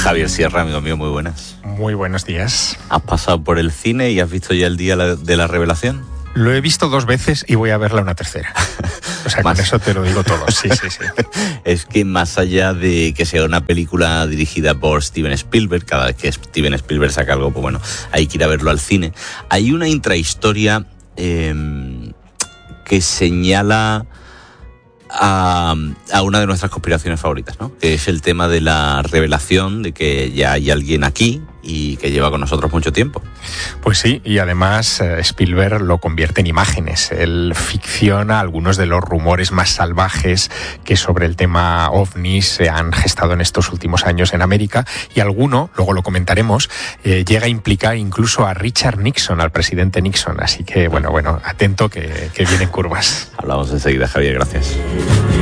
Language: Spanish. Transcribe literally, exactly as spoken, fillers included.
Javier Sierra, amigo mío, muy buenas. Muy buenos días. ¿Has pasado por el cine y has visto ya el día de la revelación? Lo he visto dos veces y voy a verla una tercera. O sea, más... con eso te lo digo todo. Sí, sí, sí. Es que más allá de que sea una película dirigida por Steven Spielberg, cada vez que Steven Spielberg saca algo, pues bueno, hay que ir a verlo al cine. Hay una intrahistoria eh, que señala a, a una de nuestras conspiraciones favoritas, ¿no? Que es el tema de la revelación de que ya hay alguien aquí y que lleva con nosotros mucho tiempo. Pues sí, y además eh, Spielberg lo convierte en imágenes. Él ficciona algunos de los rumores más salvajes que sobre el tema ovnis se han gestado en estos últimos años en América, y alguno, luego lo comentaremos, eh, llega a implicar incluso a Richard Nixon, al presidente Nixon. Así que, bueno, bueno, atento que, que vienen curvas. Hablamos enseguida, Javier, gracias.